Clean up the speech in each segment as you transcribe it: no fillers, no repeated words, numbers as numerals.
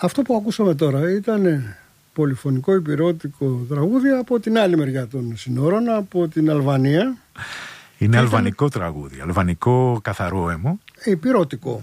Αυτό που ακούσαμε τώρα ήταν πολυφωνικό υπηρώτικο τραγούδι από την άλλη μεριά των συνόρων, από την Αλβανία. Είναι αλβανικό τραγούδι, αλβανικό καθαρό έμμο. Υπηρώτικο.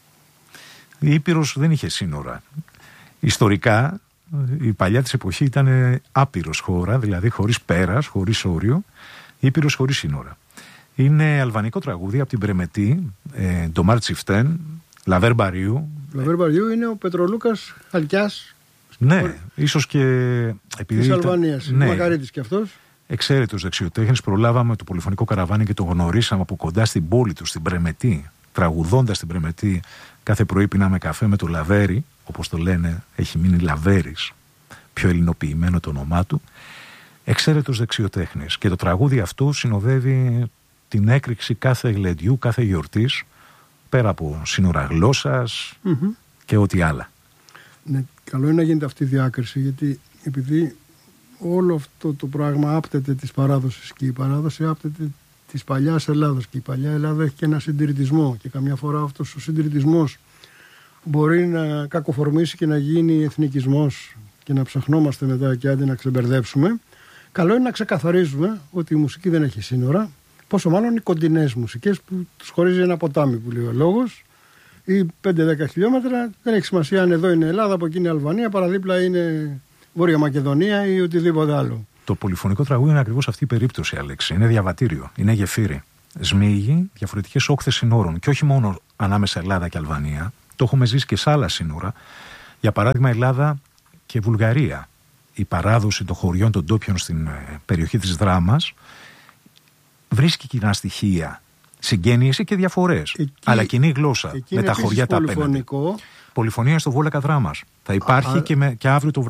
Η Ήπειρος δεν είχε σύνορα. Ιστορικά η παλιά της εποχή ήταν άπειρος χώρα, δηλαδή χωρίς πέρας, χωρίς όριο, Ήπειρος χωρίς σύνορα. Είναι αλβανικό τραγούδι από την Πρεμετή, Ντομάρ Τσιφτέν, Λαβέρ Μπαριού. Λαβέρ Μπαριού είναι ο Πετρολούκας Χαλκιάς. Ναι, ίσως και επειδή της Αλβανίας, ναι, Μακαρίτης κι αυτός. Εξαίρετος δεξιοτέχνης, προλάβαμε το πολυφωνικό καραβάνι και το γνωρίσαμε από κοντά στην πόλη του, στην Πρεμετή. Τραγουδώντας στην Πρεμετή, κάθε πρωί πίναμε καφέ με το Λαβέρι, όπως το λένε, έχει μείνει Λαβέρης, πιο ελληνοποιημένο το όνομά του. Εξαίρετος δεξιοτέχνης. Και το τραγούδι αυτό συνοδεύει την έκρηξη κάθε γλεντιού, κάθε γιορτής, πέρα από σύνορα γλώσσας και ό,τι άλλα. Ναι, καλό είναι να γίνεται αυτή η διάκριση, γιατί επειδή όλο αυτό το πράγμα άπτεται της παράδοσης και η παράδοση άπτεται της παλιάς Ελλάδας και η παλιά Ελλάδα έχει και ένα συντηρητισμό και καμιά φορά αυτός ο συντηρητισμός μπορεί να κακοφορμήσει και να γίνει εθνικισμός και να ψαχνόμαστε μετά και άντε να ξεμπερδέψουμε. Καλό είναι να ξεκαθαρίζουμε ότι η μουσική δεν έχει σύνορα, πόσο μάλλον οι κοντινές μουσικές που τους χωρίζει ένα ποτάμι που λέει ο λόγος, ή 5-10 χιλιόμετρα, δεν έχει σημασία αν εδώ είναι Ελλάδα, από εκεί είναι Αλβανία, παραδίπλα είναι Βόρεια Μακεδονία ή οτιδήποτε άλλο. Το πολυφωνικό τραγούδι είναι ακριβώς αυτή η περίπτωση, Αλέξη. Είναι διαβατήριο, είναι γεφύρι. Σμίγει διαφορετικές όχθες συνόρων και όχι μόνο ανάμεσα Ελλάδα και Αλβανία. Το έχουμε ζήσει και σε άλλα σύνορα. Για παράδειγμα, Ελλάδα και Βουλγαρία. Η παράδοση των χωριών των ντόπιων στην περιοχή της Δράμας βρίσκει κοινά στοιχεία, συγγένειες και διαφορές. Αλλά κοινή γλώσσα με τα χωριά τα απέναντι. Πολυφωνία στο Βόλακα Δράμας. Θα υπάρχει και αύριο το